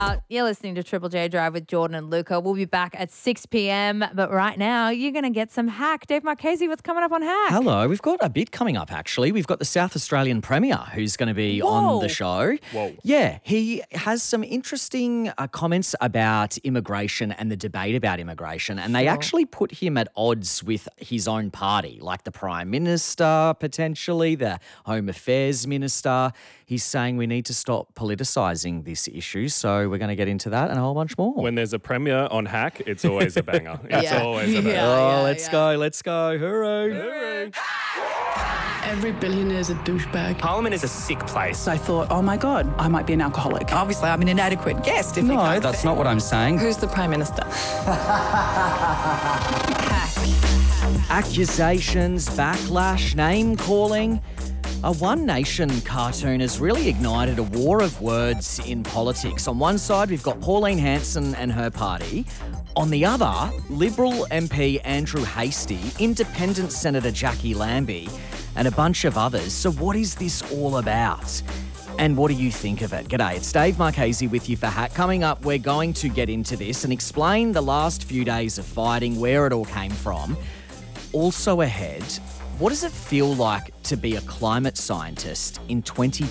You're listening to Triple J Drive with Jordan and Luca. We'll be back at 6 p.m. But right now, you're going to get some Hack. Dave Marchese, what's coming up on Hack? Hello. We've got a bit coming up, actually. We've got the South Australian Premier who's going to be on the show. Whoa. Yeah, he has some interesting comments about immigration and the debate about immigration. And they actually put him at odds with his own party, like the Prime Minister, potentially, the Home Affairs Minister. He's saying we need to stop politicising this issue. So we're going to get into that and a whole bunch more. When there's a Premier on Hack, it's always a banger. It's always a banger. Let's go. Hooroo. Every billionaire is a douchebag. Parliament is a sick place. I thought, oh my God, I might be an alcoholic. Obviously, I'm an inadequate guest. No, that's not what I'm saying. Who's the Prime Minister? Accusations, backlash, name-calling. A One Nation cartoon has really ignited a war of words in politics. On one side, we've got Pauline Hanson and her party. On the other, Liberal MP Andrew Hastie, Independent Senator Jackie Lambie, and a bunch of others. So what is this all about? And what do you think of it? G'day, it's Dave Marchese with you for Hack. Coming up, we're going to get into this and explain the last few days of fighting, where it all came from. Also ahead, what does it feel like to be a climate scientist in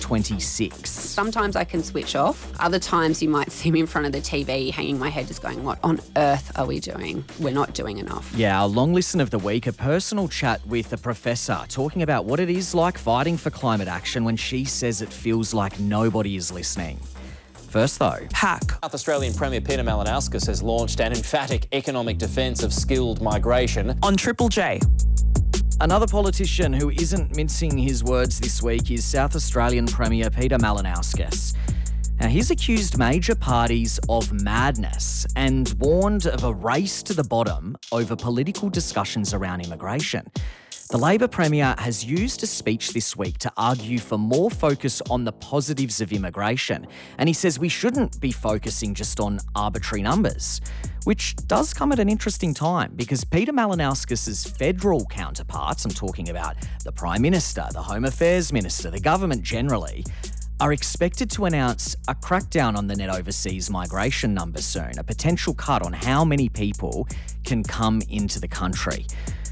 2026? Sometimes I can switch off. Other times you might see me in front of the TV hanging my head just going, what on earth are we doing? We're not doing enough. Yeah, our long listen of the week, a personal chat with a professor talking about what it is like fighting for climate action when she says it feels like nobody is listening. First though, Hack. South Australian Premier Peter Malinauskas has launched an emphatic economic defence of skilled migration. On Triple J. Another politician who isn't mincing his words this week is South Australian Premier Peter Malinauskas. Now, he's accused major parties of madness and warned of a race to the bottom over political discussions around immigration. The Labor Premier has used a speech this week to argue for more focus on the positives of immigration. And he says we shouldn't be focusing just on arbitrary numbers, which does come at an interesting time because Peter Malinauskas' federal counterparts, I'm talking about the Prime Minister, the Home Affairs Minister, the government generally, are expected to announce a crackdown on the net overseas migration numbers soon, a potential cut on how many people can come into the country.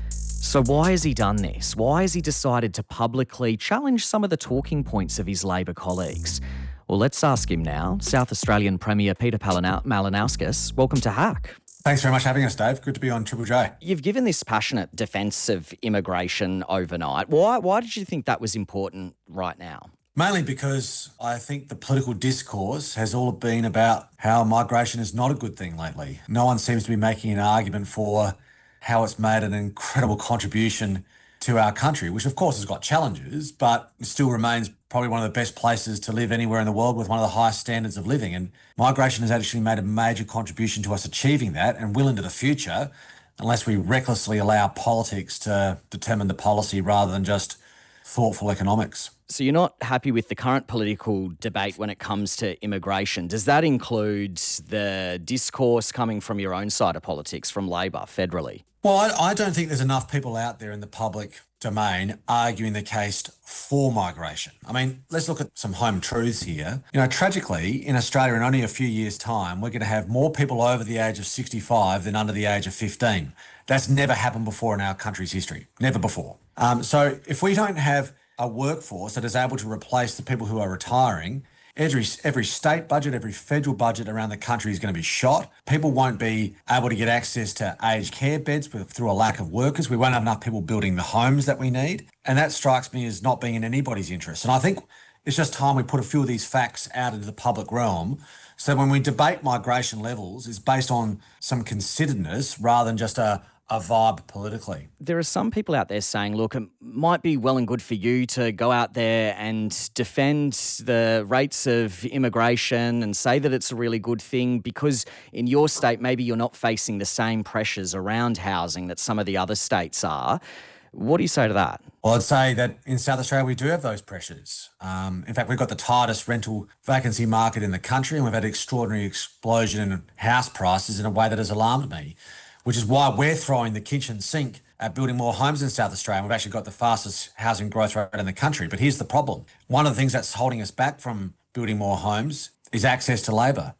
So why has he done this? Why has he decided to publicly challenge some of the talking points of his Labor colleagues? Well, let's ask him now. South Australian Premier Peter Malinauskas, welcome to Hack. Thanks very much for having us, Dave. Good to be on Triple J. You've given this passionate defence of immigration overnight. Why did you think that was important right now? Mainly because I think the political discourse has all been about how migration is not a good thing lately. No one seems to be making an argument for how it's made an incredible contribution to our country, which of course has got challenges, but still remains probably one of the best places to live anywhere in the world with one of the highest standards of living. And migration has actually made a major contribution to us achieving that and will into the future, unless we recklessly allow politics to determine the policy rather than just thoughtful economics. So you're not happy with the current political debate when it comes to immigration. Does that include the discourse coming from your own side of politics, from Labor, federally? Well, I don't think there's enough people out there in the public domain arguing the case for migration. I mean, let's look at some home truths here. You know, tragically, in Australia in only a few years' time, we're going to have more people over the age of 65 than under the age of 15. That's never happened before in our country's history. Never before. So if we don't have a workforce that is able to replace the people who are retiring, every state budget, every federal budget around the country is going to be shot. People won't be able to get access to aged care beds through a lack of workers. We won't have enough people building the homes that we need. And that strikes me as not being in anybody's interest. And I think it's just time we put a few of these facts out into the public realm so when we debate migration levels, it's based on some consideredness rather than just a vibe politically. There are some people out there saying, look, it might be well and good for you to go out there and defend the rates of immigration and say that it's a really good thing because in your state, maybe you're not facing the same pressures around housing that some of the other states are. What do you say to that? Well, I'd say that in South Australia, we do have those pressures. In fact, we've got the tightest rental vacancy market in the country, and we've had an extraordinary explosion in house prices in a way that has alarmed me, which is why we're throwing the kitchen sink at building more homes in South Australia. We've actually got the fastest housing growth rate in the country. But here's the problem. One of the things that's holding us back from building more homes is access to labour.